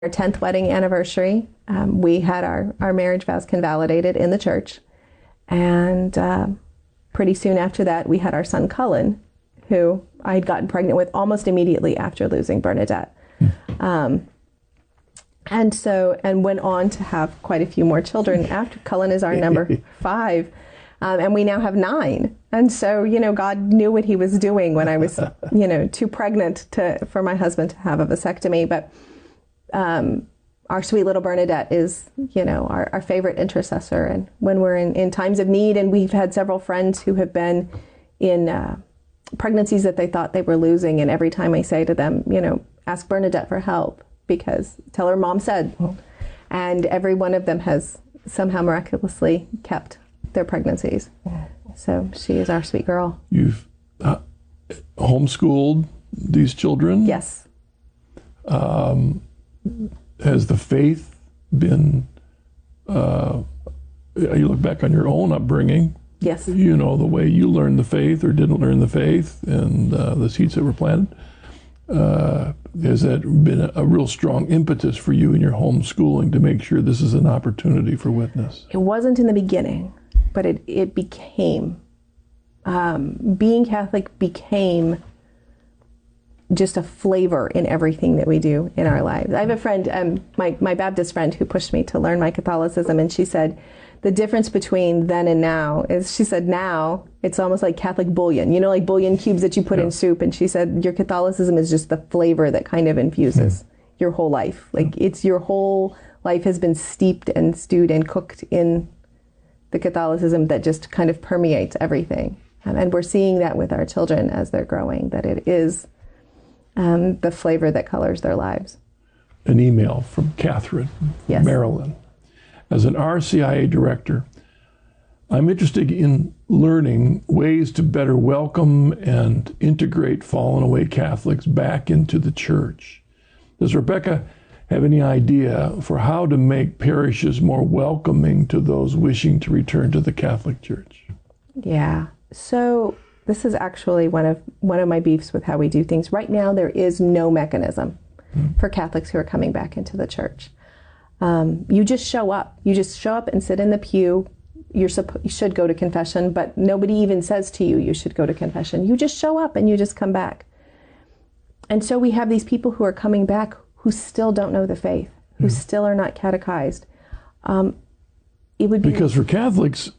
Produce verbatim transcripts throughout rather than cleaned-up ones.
Our tenth wedding anniversary, um, we had our, our marriage vows convalidated in the church. And uh, pretty soon after that, we had our son Cullen, who I had gotten pregnant with almost immediately after losing Bernadette. Um, and so, and went on to have quite a few more children after. Cullen is our number five. Um, and we now have nine. And so, you know, God knew what he was doing when I was, you know, too pregnant to for my husband to have a vasectomy. But um, our sweet little Bernadette is, you know, our, our favorite intercessor. And when we're in, in times of need, and we've had several friends who have been in uh, pregnancies that they thought they were losing. And every time I say to them, you know, ask Bernadette for help, because tell her mom said. Well, and every one of them has somehow miraculously kept their pregnancies. So she is our sweet girl. You've uh, homeschooled these children? Yes. Um, has the faith been, uh, you look back on your own upbringing, yes, you know, the way you learned the faith or didn't learn the faith, and uh, the seeds that were planted, uh, has that been a, a real strong impetus for you in your homeschooling to make sure this is an opportunity for witness? It wasn't in the beginning, but it, it became. Um, being Catholic became just a flavor in everything that we do in our lives. I have a friend, um, my, my Baptist friend, who pushed me to learn my Catholicism, and she said, the difference between then and now is, she said, now it's almost like Catholic bouillon, you know, like bouillon cubes that you put yeah. in soup. And she said, your Catholicism is just the flavor that kind of infuses mm. your whole life. Like it's your whole life has been steeped and stewed and cooked in the Catholicism that just kind of permeates everything. Um, and we're seeing that with our children as they're growing, that it is um, the flavor that colors their lives. An email from Catherine, yes. Maryland. As an R C I A director, I'm interested in learning ways to better welcome and integrate fallen away Catholics back into the church. Does Rebecca have any idea for how to make parishes more welcoming to those wishing to return to the Catholic Church? Yeah. So this is actually one of one of my beefs with how we do things. Right now, there is no mechanism hmm. for Catholics who are coming back into the church. Um, you just show up. You just show up and sit in the pew. You're suppo- you should go to confession, but nobody even says to you, you should go to confession. You just show up and you just come back. And so we have these people who are coming back who still don't know the faith, who mm. still are not catechized. Um, it would be because for Catholics,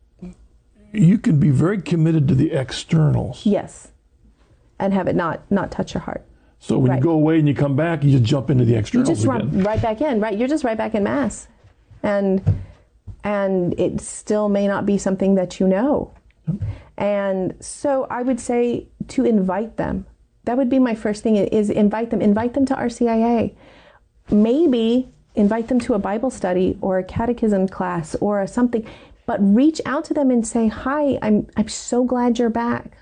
you can be very committed to the externals. Yes, and have it not not touch your heart. So when right. you go away and you come back, you just jump into the externals You just again. run right back in, right? You're just right back in Mass. And and it still may not be something that you know. Yep. And so I would say to invite them. That would be my first thing, is invite them. Invite them to R C I A. Maybe invite them to a Bible study or a catechism class or a something. But reach out to them and say, hi, I'm I'm so glad you're back.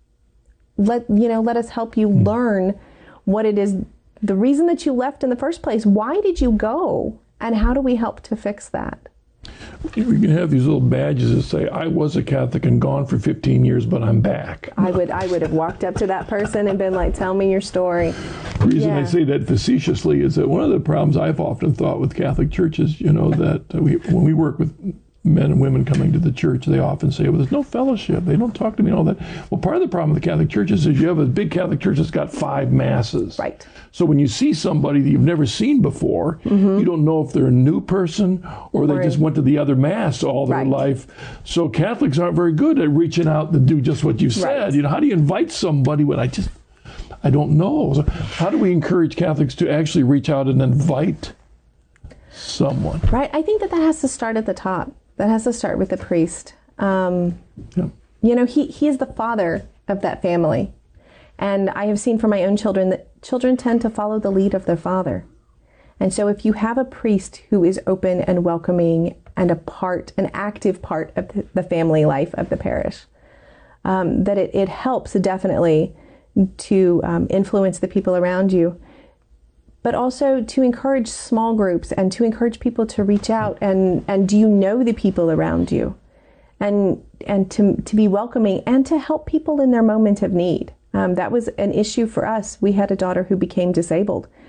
Let you know, let us help you mm. learn what it is, the reason that you left in the first place. Why did you go? And how do we help to fix that? We can have these little badges that say, I was a Catholic and gone for fifteen years, but I'm back. I would I would have walked up to that person and been like, tell me your story. The reason yeah. I say that facetiously is that one of the problems I've often thought with Catholic churches, you know, that we, when we work with men and women coming to the church, they often say, well, there's no fellowship. They don't talk to me and all that. Well, part of the problem with the Catholic churches is you have a big Catholic church that's got five masses. Right. So when you see somebody that you've never seen before, mm-hmm. you don't know if they're a new person or they or just went to the other mass all their right. life. So Catholics aren't very good at reaching out to do just what you said. Right. You know, how do you invite somebody when I just, I don't know. So how do we encourage Catholics to actually reach out and invite someone? Right. I think that that has to start at the top. That has to start with the priest. Um, yeah. You know, he, he is the father of that family. And I have seen from my own children that children tend to follow the lead of their father. And so if you have a priest who is open and welcoming and a part, an active part of the family life of the parish, um, that it, it helps definitely to um, influence the people around you. But also to encourage small groups and to encourage people to reach out and, and do you know the people around you? And and to to be welcoming and to help people in their moment of need. Um, that was an issue for us. We had a daughter who became disabled.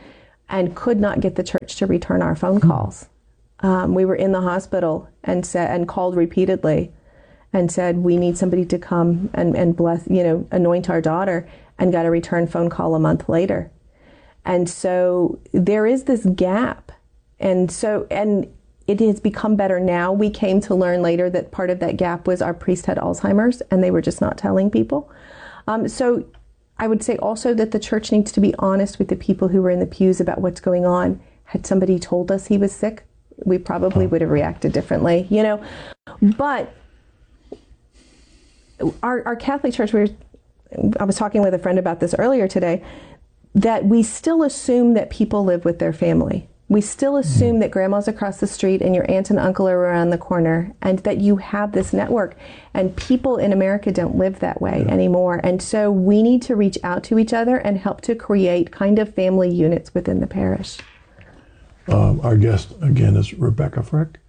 and could not get the church to return our phone calls. Um, we were in the hospital and said, and called repeatedly and said, we need somebody to come and, and bless, you know, anoint our daughter, and got a return phone call a month later. And so there is this gap. And so, and it has become better now. We came to learn later that part of that gap was our priest had Alzheimer's and they were just not telling people. Um, so I would say also that the church needs to be honest with the people who were in the pews about what's going on. Had somebody told us he was sick, we probably would have reacted differently, you know. But our, our Catholic Church, we were, I was talking with a friend about this earlier today, that we still assume that people live with their family. We still assume that grandma's across the street and your aunt and uncle are around the corner, and that you have this network. And people in America don't live that way yeah. anymore. And so we need to reach out to each other and help to create kind of family units within the parish. Um, our guest, again, is Rebecca Frick.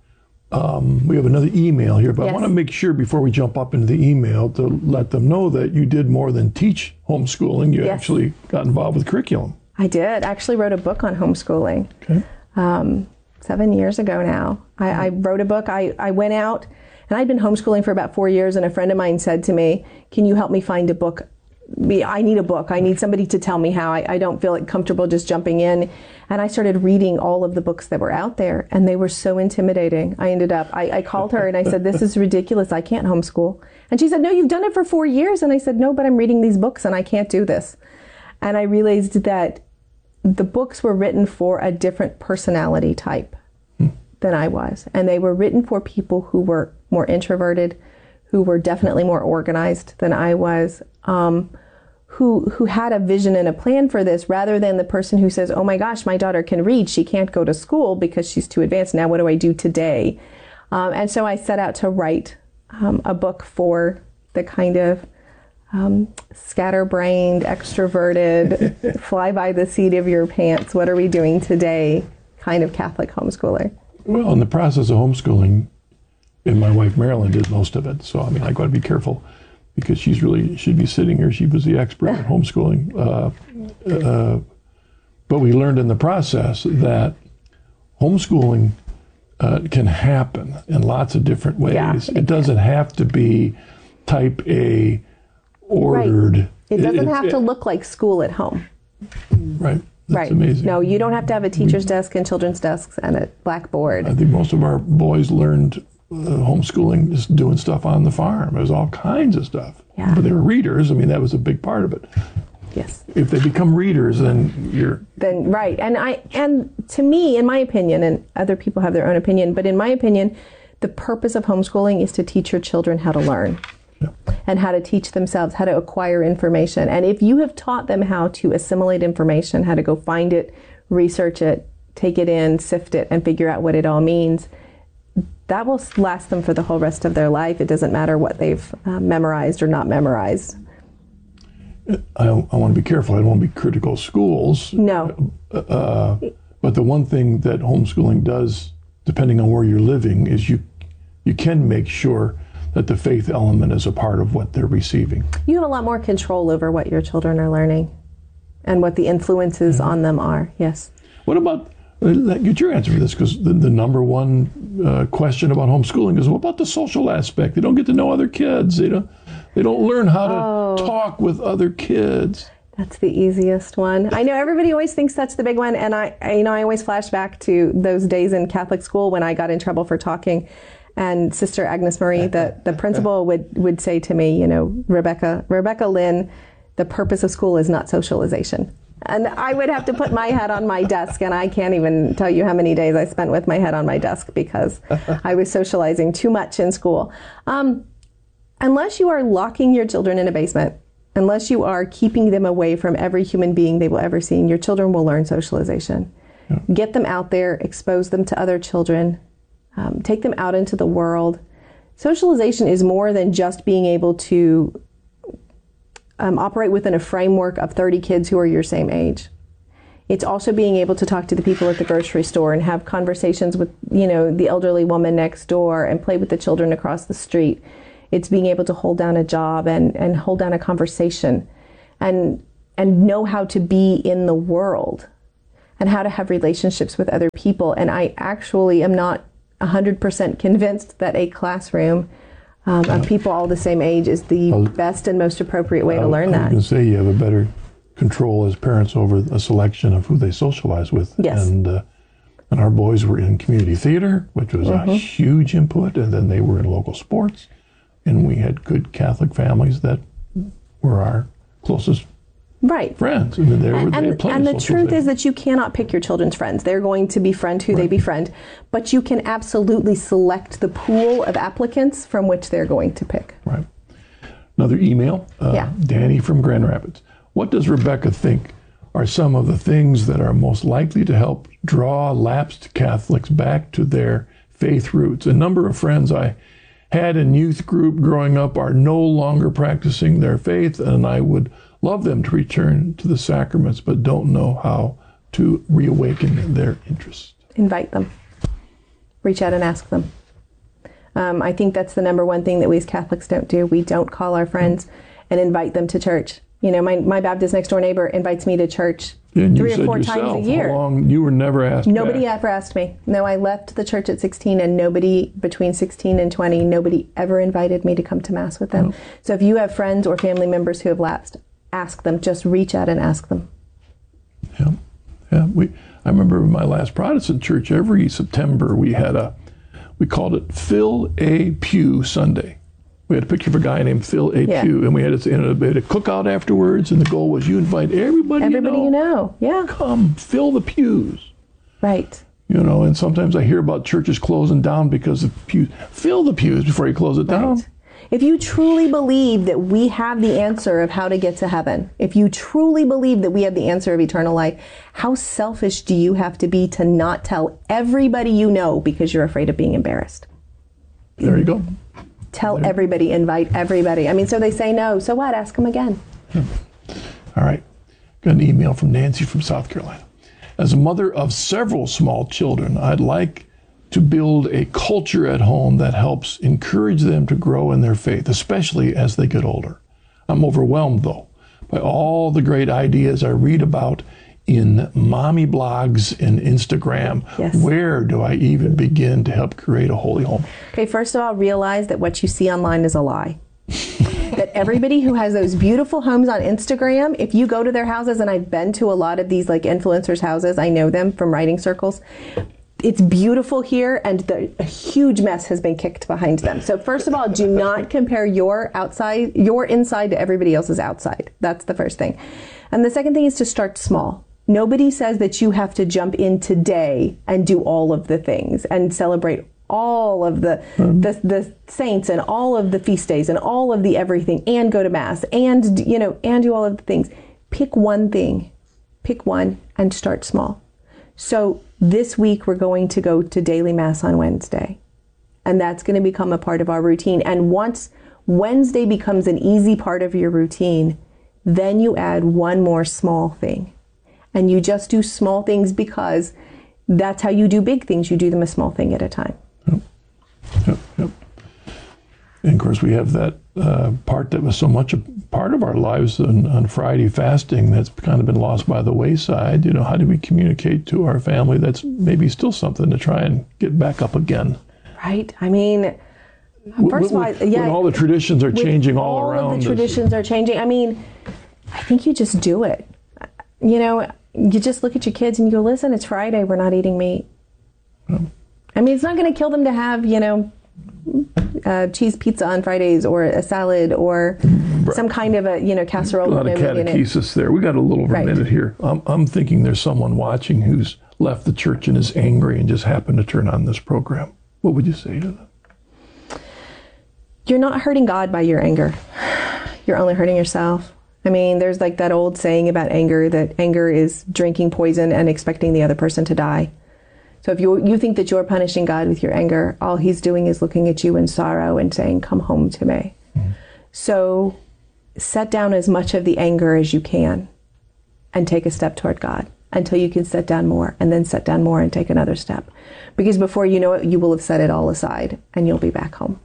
Um, we have another email here, but yes. I want to make sure before we jump up into the email to let them know that you did more than teach homeschooling. You yes. actually got involved with curriculum. I did. I actually wrote a book on homeschooling. Okay. Um, seven years ago now. I, I wrote a book. I, I went out, and I'd been homeschooling for about four years, and a friend of mine said to me, can you help me find a book? I need a book. I need somebody to tell me how. I, I don't feel like comfortable just jumping in. And I started reading all of the books that were out there, and they were so intimidating. I ended up, I, I called her and I said, this is ridiculous. I can't homeschool. And she said, no, you've done it for four years. And I said, no, but I'm reading these books and I can't do this. And I realized that the books were written for a different personality type hmm. than I was. And they were written for people who were more introverted, who were definitely more organized than I was, um, who who had a vision and a plan for this, rather than the person who says, oh my gosh, my daughter can read, she can't go to school because she's too advanced. Now what do I do today? Um, and so I set out to write um, a book for the kind of um, scatterbrained, extroverted, fly by the seat of your pants, what are we doing today kind of Catholic homeschooler. Well, in the process of homeschooling, and my wife Marilyn did most of it, so I mean, I got to be careful, because she's really should be sitting here. She was the expert at homeschooling. Uh, uh, but we learned in the process that homeschooling uh, can happen in lots of different ways. Yeah, it, it doesn't have to be type A, ordered. Right. It doesn't it, have it, to look like school at home. Right. That's right. amazing. No, you don't have to have a teacher's desk and children's desks and a blackboard. I think most of our boys learned Uh, homeschooling, just doing stuff on the farm. There's all kinds of stuff. Yeah. But they were readers. I mean, that was a big part of it. Yes. If they become readers, then you're... Then, right. And I, and to me, in my opinion, and other people have their own opinion, but in my opinion, the purpose of homeschooling is to teach your children how to learn. Yeah. And how to teach themselves, how to acquire information. And if you have taught them how to assimilate information, how to go find it, research it, take it in, sift it, and figure out what it all means, that will last them for the whole rest of their life. It doesn't matter what they've uh, memorized or not memorized. I, I want to be careful. I don't want to be critical of schools. No. Uh, but the one thing that homeschooling does, depending on where you're living, is you you can make sure that the faith element is a part of what they're receiving. You have a lot more control over what your children are learning and what the influences yeah. on them are. Yes. What about... Get your answer for this, because the, the number one uh, question about homeschooling is, what about the social aspect? They don't get to know other kids. They don't. They don't learn how to oh, talk with other kids. That's the easiest one. I know everybody always thinks that's the big one, and I, I, you know, I always flash back to those days in Catholic school when I got in trouble for talking, and Sister Agnes Marie, the the principal, would would say to me, you know, Rebecca, Rebecca Lynn, the purpose of school is not socialization. And I would have to put my head on my desk, and I can't even tell you how many days I spent with my head on my desk because I was socializing too much in school. Um, unless you are locking your children in a basement, unless you are keeping them away from every human being they will ever see, your children will learn socialization. Yeah. Get them out there, expose them to other children, um, take them out into the world. Socialization is more than just being able to Um, operate within a framework of thirty kids who are your same age. It's also being able to talk to the people at the grocery store and have conversations with, you know, the elderly woman next door and play with the children across the street. It's being able to hold down a job and, and hold down a conversation and and know how to be in the world. and how to have relationships with other people. And I actually am not one hundred percent convinced that a classroom um, of people all the same age is the I'll, best and most appropriate way to learn I that. I was going to say you have a better control as parents over a selection of who they socialize with. Yes. And, uh, and our boys were in community theater, which was mm-hmm. a huge input, and then they were in local sports. And we had good Catholic families that were our closest right. friends. I mean, they were, and they and, and the truth is that you cannot pick your children's friends. They're going to befriend who right. they befriend, but you can absolutely select the pool of applicants from which they're going to pick. Right. Another email, uh, yeah. Danny from Grand Rapids. What does Rebecca think are some of the things that are most likely to help draw lapsed Catholics back to their faith roots? A number of friends I had in youth group growing up are no longer practicing their faith, and I would love them to return to the sacraments, but don't know how to reawaken their interest. Invite them. Reach out and ask them. Um, I think that's the number one thing that we as Catholics don't do. We don't call our friends and invite them to church. You know, my, my Baptist next door neighbor invites me to church and three you or four yourself, times a year. How long, you were never asked Nobody back. ever asked me. No, I left the church at sixteen, and nobody between sixteen and twenty, nobody ever invited me to come to Mass with them. Oh. So if you have friends or family members who have lapsed, ask them. Just reach out and ask them. Yeah, yeah. We. I remember in my last Protestant church, every September we had a, we called it Fill a Pew Sunday. We had a picture of a guy named Phil A. Yeah. Pew, and we had, a, and we had a cookout afterwards, and the goal was you invite everybody, everybody you know. you know. Yeah. Come, fill the pews. Right. You know, and sometimes I hear about churches closing down because of pews. Fill the pews before you close it right. down. If you truly believe that we have the answer of how to get to heaven, if you truly believe that we have the answer of eternal life, how selfish do you have to be to not tell everybody you know because you're afraid of being embarrassed? There you go. Tell there. everybody, invite everybody. I mean, so they say no. So what? Ask them again. Yeah. All right. Got an email from Nancy from South Carolina. As a mother of several small children, I'd like to build a culture at home that helps encourage them to grow in their faith, especially as they get older. I'm overwhelmed, though, by all the great ideas I read about in mommy blogs and Instagram. Yes. Where do I even begin to help create a holy home? Okay, first of all, realize that what you see online is a lie. That everybody who has those beautiful homes on Instagram, if you go to their houses, and I've been to a lot of these like influencers' houses, I know them from writing circles, it's beautiful here, and the, a huge mess has been kicked behind them. So first of all, do not compare your outside, your inside to everybody else's outside. That's the first thing. And the second thing is to start small. Nobody says that you have to jump in today and do all of the things and celebrate all of the, mm-hmm. the the saints and all of the feast days and all of the everything and go to Mass and, you know, and do all of the things. Pick one thing. Pick one and start small. So this week we're going to go to daily Mass on Wednesday, and that's going to become a part of our routine. And once Wednesday becomes an easy part of your routine, then you add one more small thing. And you just do small things because that's how you do big things. You do them a small thing at a time. Yep. Yep. Yep. And of course, we have that uh, part that was so much a part of our lives on, on Friday fasting that's kind of been lost by the wayside. You know, how do we communicate to our family that's maybe still something to try and get back up again? Right. I mean, first when, of all, yeah. When all the traditions are changing all around. All of the traditions are changing. I mean, I think you just do it. You know, you just look at your kids and you go, listen, it's Friday, we're not eating meat. Yeah. I mean, it's not going to kill them to have, you know, uh, cheese pizza on Fridays or a salad or right. some kind of a, you know, casserole. A lot of catechesis there. We got a little over right. a minute here. I'm, I'm thinking there's someone watching who's left the church and is angry and just happened to turn on this program. What would you say to them? You're not hurting God by your anger. You're only hurting yourself. I mean, there's like that old saying about anger, that anger is drinking poison and expecting the other person to die. So if you you think that you're punishing God with your anger, all he's doing is looking at you in sorrow and saying, come home to me. Mm-hmm. So set down as much of the anger as you can and take a step toward God until you can set down more, and then set down more and take another step. Because before you know it, you will have set it all aside and you'll be back home.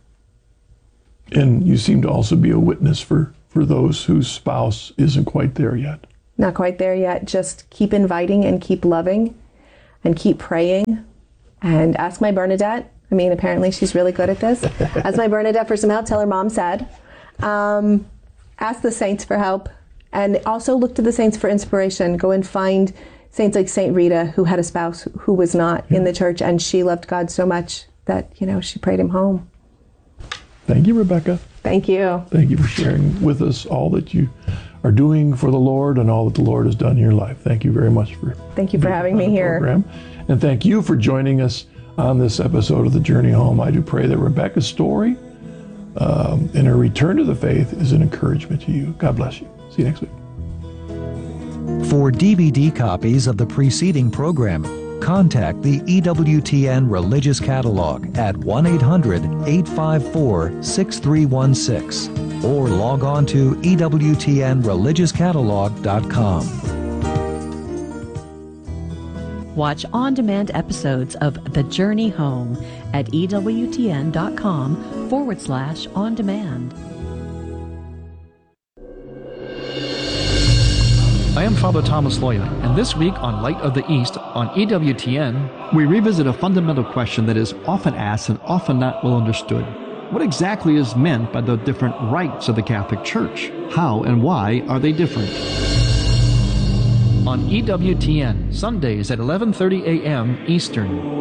And you seem to also be a witness for, for those whose spouse isn't quite there yet. not quite there yet. Just keep inviting and keep loving and keep praying. And ask my Bernadette. I mean, apparently she's really good at this. Ask my Bernadette for some help. Tell her mom said. Um, ask the saints for help. And also look to the saints for inspiration. Go and find saints like Saint Rita, who had a spouse who was not yeah. in the church, and she loved God so much that, you know, she prayed him home. Thank you, Rebecca. Thank you. Thank you for sharing with us all that you are doing for the Lord and all that the Lord has done in your life. Thank you very much for Thank you for having me here. Program. And thank you for joining us on this episode of The Journey Home. I do pray that Rebecca's story um, and her return to the faith is an encouragement to you. God bless you. See you next week. For D V D copies of the preceding program, contact the E W T N Religious Catalog at one eight hundred, eight five four, six three one six or log on to E W T N religious catalog dot com. Watch on-demand episodes of The Journey Home at E W T N dot com forward slash on demand. I am Father Thomas Loya, and this week on Light of the East on E W T N, we revisit a fundamental question that is often asked and often not well understood. What exactly is meant by the different rites of the Catholic Church? How and why are they different? On E W T N, Sundays at eleven thirty a.m. Eastern.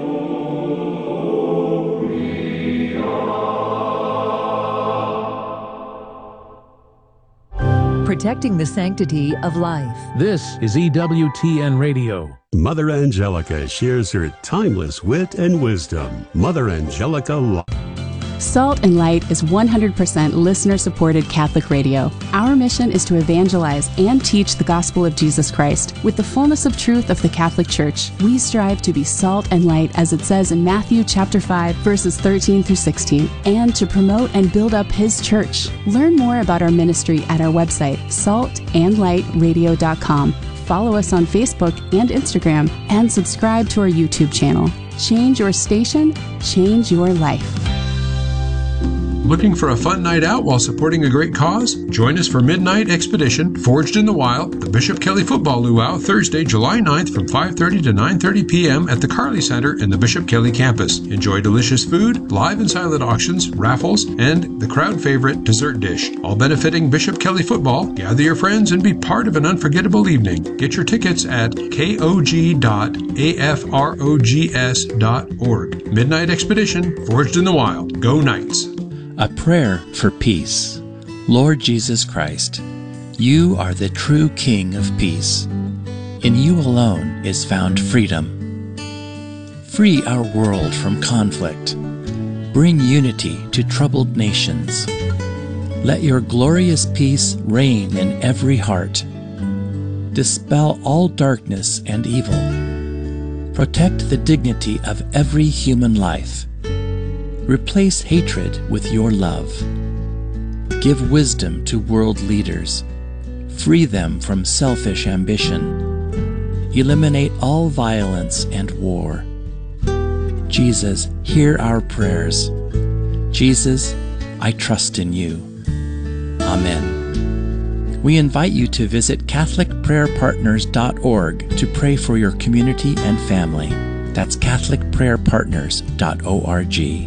Protecting the sanctity of life. This is E W T N Radio. Mother Angelica shares her timeless wit and wisdom. Mother Angelica Live. Salt and Light is one hundred percent listener-supported Catholic radio. Our mission is to evangelize and teach the gospel of Jesus Christ with the fullness of truth of the Catholic Church. We strive to be salt and light, as it says in Matthew chapter five, verses thirteen through sixteen, and to promote and build up His church. Learn more about our ministry at our website, salt and light radio dot com. Follow us on Facebook and Instagram, and subscribe to our YouTube channel. Change your station, change your life. Looking for a fun night out while supporting a great cause? Join us for Midnight Expedition, Forged in the Wild, the Bishop Kelly Football Luau, Thursday, July ninth from five thirty to nine thirty p.m. at the Carly Center in the Bishop Kelly campus. Enjoy delicious food, live and silent auctions, raffles, and the crowd favorite dessert dish, all benefiting Bishop Kelly Football. Gather your friends and be part of an unforgettable evening. Get your tickets at k o g dot a f r o g s dot org. Midnight Expedition, Forged in the Wild. Go Knights! A prayer for peace. Lord Jesus Christ, you are the true King of peace. In you alone is found freedom. Free our world from conflict. Bring unity to troubled nations. Let your glorious peace reign in every heart. Dispel all darkness and evil. Protect the dignity of every human life. Replace hatred with your love. Give wisdom to world leaders. Free them from selfish ambition. Eliminate all violence and war. Jesus, hear our prayers. Jesus, I trust in you. Amen. We invite you to visit catholic prayer partners dot org to pray for your community and family. That's catholic prayer partners dot org.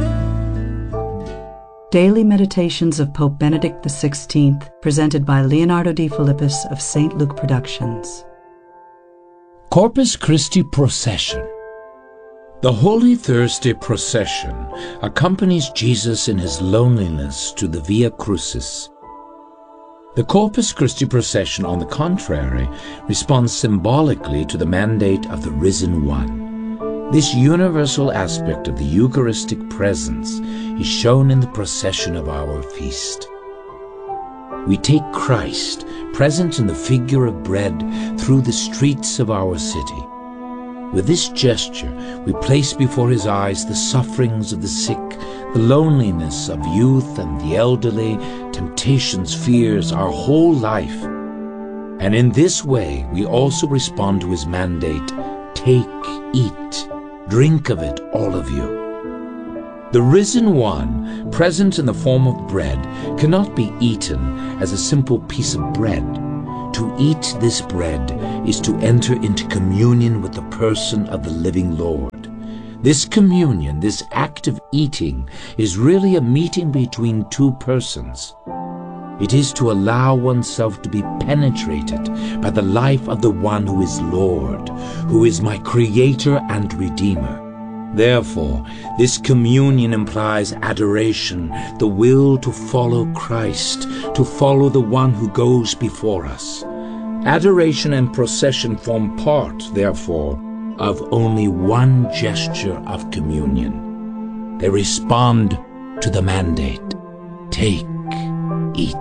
Daily Meditations of Pope Benedict the sixteenth, presented by Leonardo de Philippis of Saint Luke Productions. Corpus Christi Procession. The Holy Thursday procession accompanies Jesus in his loneliness to the Via Crucis. The Corpus Christi procession, on the contrary, responds symbolically to the mandate of the Risen One. This universal aspect of the Eucharistic presence is shown in the procession of our feast. We take Christ, present in the figure of bread, through the streets of our city. With this gesture, we place before his eyes the sufferings of the sick, the loneliness of youth and the elderly, temptations, fears, our whole life. And in this way, we also respond to his mandate, take, eat. Drink of it, all of you. The Risen One, present in the form of bread, cannot be eaten as a simple piece of bread. To to eat this bread is to enter into communion with the person of the living Lord. This communion, this act of eating, is really a meeting between two persons. It is to allow oneself to be penetrated by the life of the one who is Lord, who is my Creator and Redeemer. Therefore, this communion implies adoration, the will to follow Christ, to follow the one who goes before us. Adoration and procession form part, therefore, of only one gesture of communion. They respond to the mandate, take, eat.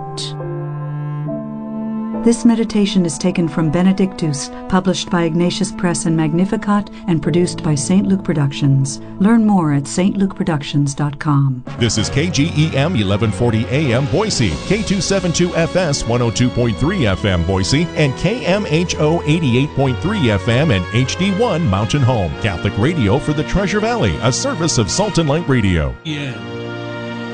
This meditation is taken from Benedictus, published by Ignatius Press and Magnificat, and produced by Saint Luke Productions. Learn more at s t luke productions dot com. This is K G E M eleven forty A M Boise, K two seventy-two F S one oh two point three F M Boise, and K M H O eighty-eight point three F M and H D one Mountain Home. Catholic radio for the Treasure Valley, a service of Salt and Light Radio. Yeah.